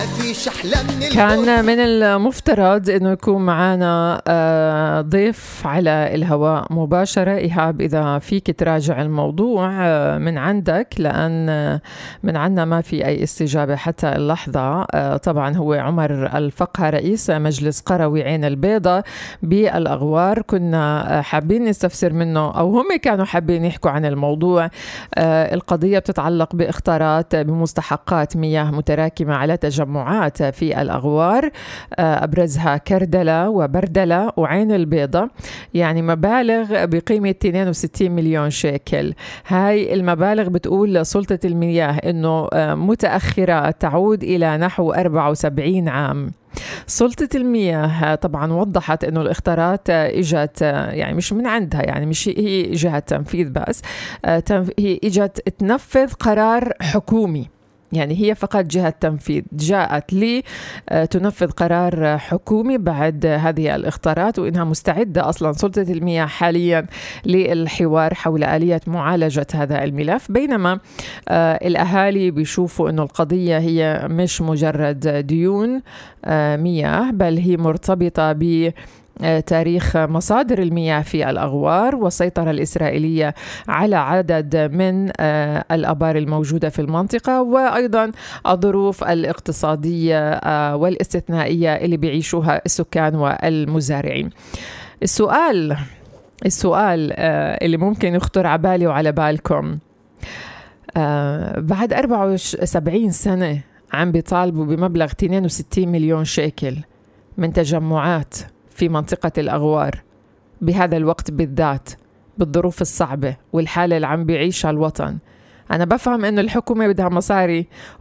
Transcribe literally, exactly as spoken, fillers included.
كان من المفترض انه يكون معنا ضيف على الهواء مباشرة. إيهاب إذا فيك تراجع الموضوع من عندك، لأن من عنا ما في أي استجابة حتى اللحظة. طبعا هو عمر الفقه رئيس مجلس قروي عين البيضة بالأغوار. كنا حابين نستفسر منه، أو هم كانوا حابين يحكوا عن الموضوع. القضية بتتعلق باختارات بمستحقات مياه متراكمة على تجمعات في الأغوار، أبرزها كردلة وبردلة وعين البيضة، يعني مبالغ بقيمة اثنين وستين مليون شيكل. هاي المبالغ بتقول سلطة المياه إنه متأخرة تعود إلى نحو أربعة وسبعين عام. سلطة المياه طبعا وضحت إنه الاختارات إجت يعني مش من عندها، يعني مش هي جهة تنفيذ بس، هي إجت تنفذ قرار حكومي، يعني هي فقط جهة تنفيذ جاءت لي تنفذ قرار حكومي بعد هذه الاختارات، وإنها مستعدة أصلا سلطة المياه حاليا للحوار حول آلية معالجة هذا الملف. بينما الأهالي بيشوفوا إنه القضية هي مش مجرد ديون مياه، بل هي مرتبطة ب تاريخ مصادر المياه في الأغوار والسيطرة الإسرائيلية على عدد من الآبار الموجودة في المنطقة، وأيضا الظروف الاقتصادية والاستثنائية اللي بيعيشوها السكان والمزارعين. السؤال السؤال اللي ممكن يخطر على بالي وعلى بالكم، بعد أربعة وسبعين سنة عم بيطالبوا بمبلغ اثنين وستين مليون شيكل من تجمعات في منطقة الأغوار بهذا الوقت بالذات، بالظروف الصعبة والحالة اللي عم بيعيشها الوطن. أنا بفهم إنه الحكومة بدها مصاري